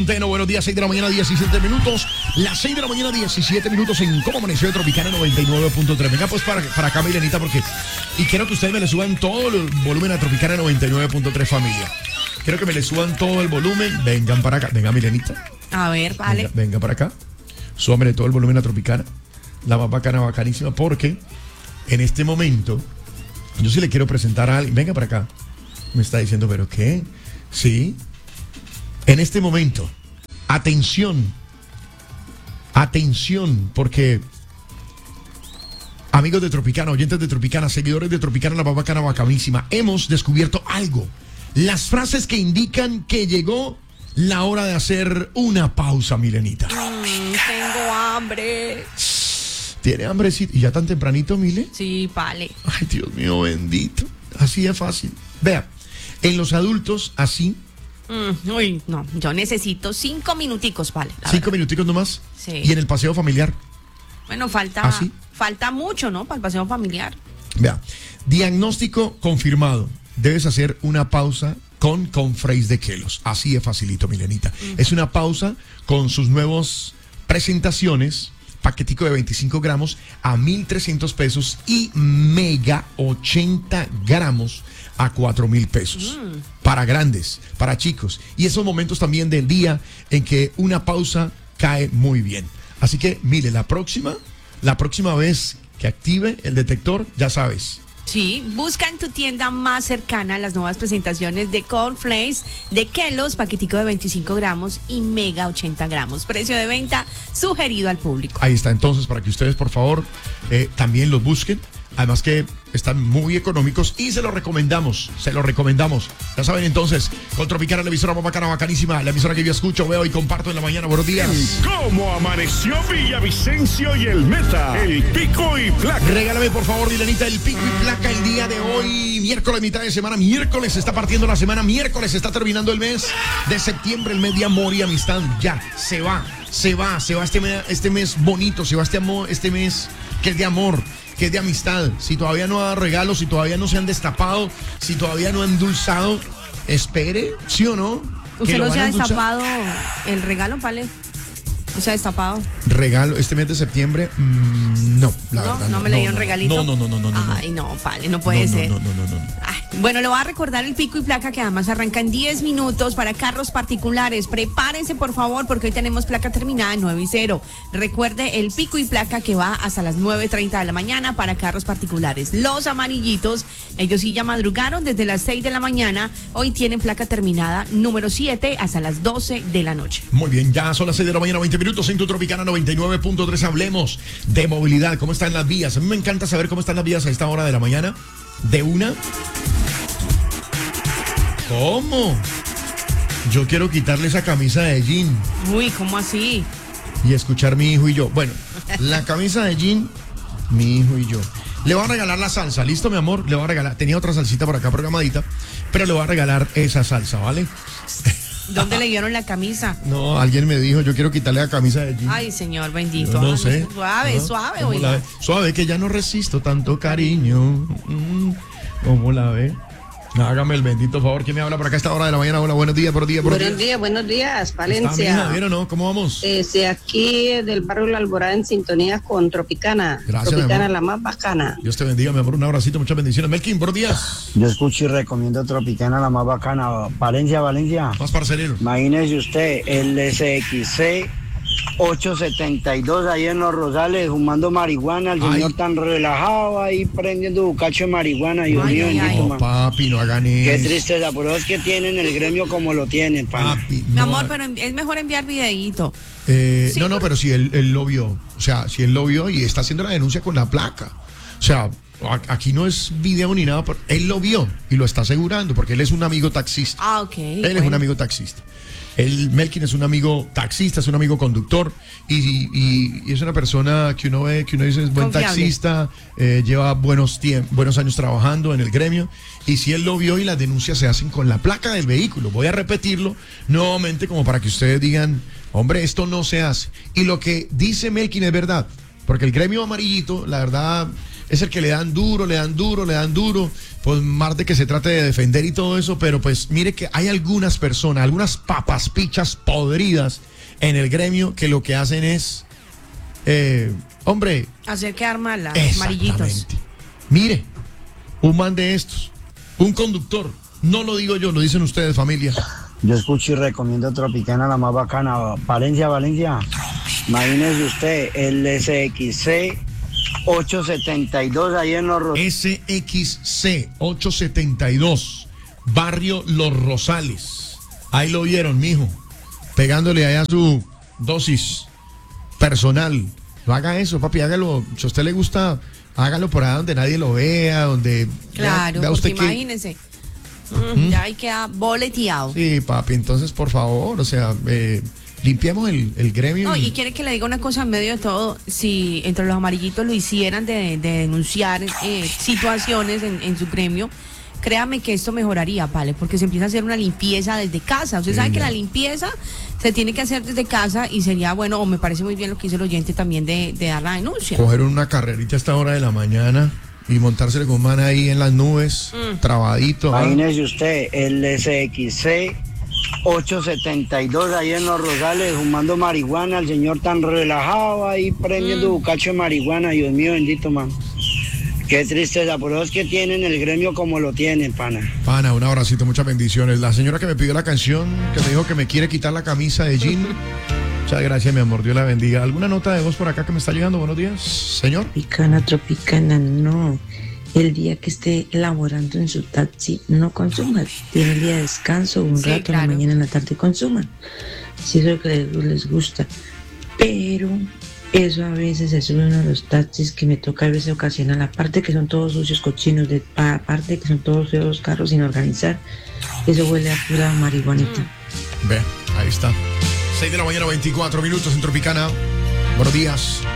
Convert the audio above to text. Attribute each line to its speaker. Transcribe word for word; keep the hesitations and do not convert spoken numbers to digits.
Speaker 1: Bueno, buenos días, seis de la mañana, diecisiete minutos. Las seis de la mañana, diecisiete minutos en Cómo Amaneció de Tropicana noventa y nueve punto tres. Venga, pues para, para acá, Milenita, porque. Y quiero que ustedes me le suban todo el volumen a Tropicana noventa y nueve punto tres, familia. Quiero que me le suban todo el volumen. Vengan para acá. Venga, Milenita.
Speaker 2: A ver, vale.
Speaker 1: Venga, venga para acá. Súbamele todo el volumen a Tropicana. La más bacana, bacanísima, porque en este momento yo sí le quiero presentar a alguien. Venga para acá. Me está diciendo, ¿pero qué? Sí. En este momento, atención, atención, porque amigos de Tropicana, oyentes de Tropicana, seguidores de Tropicana, la babacana bacamísima, hemos descubierto algo. Las frases que indican que llegó la hora de hacer una pausa, Milenita.
Speaker 2: Mm, tengo hambre.
Speaker 1: ¿Tiene hambrecito? ¿Y ya tan tempranito, Mile?
Speaker 2: Sí, vale.
Speaker 1: Ay, Dios mío, bendito. Así es fácil. Vea, en los adultos, así...
Speaker 2: Mm, uy, no, yo necesito cinco minuticos, vale.
Speaker 1: Cinco verdad. minuticos nomás.
Speaker 2: Sí.
Speaker 1: Y en el paseo familiar.
Speaker 2: Bueno, falta,
Speaker 1: ¿Ah, sí?
Speaker 2: falta mucho, ¿no? Para el paseo familiar.
Speaker 1: Vea, diagnóstico confirmado. Debes hacer una pausa con Confreis de Kelos. Así de facilito, Milenita. Uh-huh. Es una pausa con sus nuevas presentaciones. Paquetico de veinticinco gramos a mil trescientos pesos y mega ochenta gramos a cuatro mil pesos. Mm. Para grandes, para chicos. Y esos momentos también del día en que una pausa cae muy bien. Así que, mire, la próxima, la próxima vez que active el detector, ya sabes.
Speaker 2: Sí, busca en tu tienda más cercana las nuevas presentaciones de Cornflakes de Kelos, paquetico de veinticinco gramos y mega ochenta gramos. Precio de venta sugerido al público.
Speaker 1: Ahí está, entonces, para que ustedes, por favor, eh, también los busquen. Además que están muy económicos y se los recomendamos, se los recomendamos. Ya saben, entonces, con Tropicana, la emisora más bacana, bacanísima, la emisora que yo escucho, veo y comparto en la mañana. Buenos días.
Speaker 3: ¿Cómo amaneció Villavicencio y el Meta? El pico y placa.
Speaker 1: Regálame, por favor, Dilanita, el pico y placa el día de hoy, miércoles, mitad de semana. Miércoles está partiendo la semana, miércoles está terminando el mes de septiembre, el mes de amor y amistad. Ya, se va, se va, se va este mes, este mes bonito, se va este, amor, este mes que es de amor, que es de amistad. Si todavía no ha regalos, si todavía no se han destapado, si todavía no han endulzado, espere, ¿sí o no?
Speaker 2: ¿Usted no se ha destapado el regalo, vale? ¿No se ha destapado?
Speaker 1: Regalo, este mes de septiembre, mmm, no, la
Speaker 2: ¿No?
Speaker 1: verdad.
Speaker 2: ¿No
Speaker 1: no,
Speaker 2: me le dio
Speaker 1: no,
Speaker 2: un regalito?
Speaker 1: No, no, no, no, no. no
Speaker 2: Ay, no, vale, no puede
Speaker 1: no,
Speaker 2: ser.
Speaker 1: No, no, no, no, no.
Speaker 2: Ay, bueno, le voy a recordar el pico y placa que además arranca en diez minutos para carros particulares. Prepárense, por favor, porque hoy tenemos placa terminada en nueve y cero. Recuerde el pico y placa que va hasta las nueve treinta de la mañana para carros particulares. Los amarillitos, ellos sí ya madrugaron desde las seis de la mañana. Hoy tienen placa terminada número siete hasta las doce de la noche.
Speaker 1: Muy bien, ya son las seis de la mañana, veinte minutos en tu Tropicana noventa y nueve punto tres. Hablemos de movilidad. ¿Cómo están las vías? A mí me encanta saber cómo están las vías a esta hora de la mañana. De una. ¿Cómo? Yo quiero quitarle esa camisa de jean.
Speaker 2: Uy, ¿cómo así?
Speaker 1: Y escuchar mi hijo y yo. Bueno, la camisa de jean, mi hijo y yo. Le voy a regalar la salsa, ¿listo, mi amor? Le voy a regalar. Tenía otra salsita por acá programadita, pero le voy a regalar esa salsa, ¿vale?
Speaker 2: ¿Dónde le dieron la camisa?
Speaker 1: No, alguien me dijo, yo quiero quitarle la camisa de jean.
Speaker 2: Ay, señor bendito.
Speaker 1: Yo no sé.
Speaker 2: Suave,
Speaker 1: ¿no?
Speaker 2: suave,
Speaker 1: ¿Cómo la ve? Suave, que ya no resisto tanto cariño. Mm, ¿Cómo la ve? Hágame el bendito favor. ¿Quién me habla por acá a esta hora de la mañana? Hola, buenos días, buenos días, buenos,
Speaker 4: buenos días. días. Buenos días, Valencia.
Speaker 1: ¿Está, mija? ¿Bien o no? ¿Cómo vamos?
Speaker 4: Desde aquí del barrio La Alborada en sintonía con Tropicana.
Speaker 1: Gracias,
Speaker 4: Tropicana, la más bacana.
Speaker 1: Dios te bendiga, mi amor. Un abracito, muchas bendiciones. Melkin, buenos días.
Speaker 5: Yo escucho y recomiendo Tropicana, la más bacana. Valencia, Valencia.
Speaker 1: Más parcerero.
Speaker 5: Imagínese usted, el S X C ochocientos setenta y dos ahí en Los Rosales fumando marihuana, el
Speaker 1: ay.
Speaker 5: señor tan relajado ahí prendiendo bucacho de marihuana. Dios
Speaker 2: Ay,
Speaker 5: mío,
Speaker 2: ay, ay.
Speaker 1: No, papi, no hagan eso.
Speaker 5: qué tristeza, por eso es que tienen el gremio como lo tienen, pana.
Speaker 1: Papi,
Speaker 2: Mi
Speaker 1: no
Speaker 2: amor,
Speaker 1: ha-
Speaker 2: pero es mejor enviar videíto.
Speaker 1: Eh,
Speaker 2: Sí,
Speaker 1: no, no, pero si él, él lo vio, o sea, si él lo vio y está haciendo la denuncia con la placa, o sea, a- aquí no es video ni nada, pero él lo vio y lo está asegurando porque él es un amigo taxista.
Speaker 2: Ah, ok.
Speaker 1: Él es
Speaker 2: bueno.
Speaker 1: un amigo taxista. El Melkin es un amigo taxista, es un amigo conductor y, y- y es una persona que uno ve, que uno dice es buen
Speaker 2: Confiable.
Speaker 1: taxista, eh, lleva buenos, tiemp- buenos años trabajando en el gremio y si él lo vio y las denuncias se hacen con la placa del vehículo. Voy a repetirlo nuevamente como para que ustedes digan, hombre, esto no se hace. Y lo que dice Melkin es verdad, porque el gremio amarillito, la verdad, es el que le dan duro, le dan duro, le dan duro, pues más de que se trate de defender y todo eso, pero pues mire que hay algunas personas, algunas papas pichas podridas en el gremio que lo que hacen es, eh, hombre,
Speaker 2: hacer quedar mal a los amarillitos.
Speaker 1: exactamente. Mire, un man de estos, un conductor, no lo digo yo, lo dicen ustedes, familia.
Speaker 5: Yo escucho y recomiendo Tropicana, la más bacana. Valencia, Valencia. Imagínese usted, el S X C ochocientos setenta y dos ahí en los Rosales.
Speaker 1: S X C ochocientos setenta y dos, barrio Los Rosales. Ahí lo vieron, mijo, pegándole allá su dosis personal. No haga eso, papi, hágalo. Si a usted le gusta, hágalo por allá donde nadie lo vea, donde...
Speaker 2: Claro,
Speaker 1: vea, vea usted
Speaker 2: porque
Speaker 1: que...
Speaker 2: imagínense. Mm, ya ahí queda boleteado.
Speaker 1: Sí, papi, entonces, por favor, o sea, eh, limpiemos el, el gremio.
Speaker 2: No,
Speaker 1: y...
Speaker 2: y quiere que le diga una cosa en medio de todo, si entre los amarillitos lo hicieran de, de denunciar eh, situaciones en, en su gremio, créame que esto mejoraría, ¿vale? Porque se empieza a hacer una limpieza desde casa. Usted
Speaker 1: Sí,
Speaker 2: sabe que
Speaker 1: ya.
Speaker 2: la limpieza se tiene que hacer desde casa y sería bueno, o me parece muy bien lo que hizo el oyente también de, de dar la denuncia.
Speaker 1: Coger una carrerita a esta hora de la mañana y montársele con un man ahí en las nubes,
Speaker 2: Mm.
Speaker 1: trabadito. ¿ah?
Speaker 5: Imagínese usted, el S X C ochocientos setenta y dos ahí en los Rosales, fumando marihuana, el señor tan relajado ahí prendiendo
Speaker 2: Mm.
Speaker 5: bucacho de marihuana. Dios mío, bendito, man. Qué tristeza, por eso es que tienen el gremio como lo tienen, pana.
Speaker 1: Pana, un abracito, muchas bendiciones. La señora que me pidió la canción, que me dijo que me quiere quitar la camisa de jean. Muchas gracias, mi amor, Dios la bendiga. ¿Alguna nota de voz por acá que me está llegando? Buenos días, señor.
Speaker 6: Tropicana, Tropicana, no. El día que esté laborando en su taxi, no consuma. Tiene el día de descanso, un
Speaker 2: Sí,
Speaker 6: rato, en
Speaker 2: claro.
Speaker 6: la mañana, en la tarde, consuman. Si es lo que les, les gusta. Pero eso a veces se sube uno de los taxis que me toca a veces ocasionar. Aparte que son todos sucios, cochinos, de, aparte que son todos feos los carros sin organizar. Eso huele a pura marihuanita.
Speaker 1: Ve, ahí está. seis de la mañana, veinticuatro minutos en Tropicana. Buenos días.